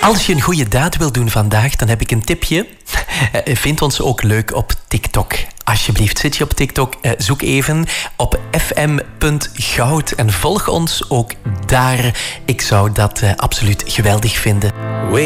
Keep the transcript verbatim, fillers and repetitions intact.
Als je een goede daad wil doen vandaag, dan heb ik een tipje. Vind ons ook leuk op TikTok. Alsjeblieft, zit je op TikTok, zoek even op f m punt goud en volg ons ook daar. Ik zou dat absoluut geweldig vinden.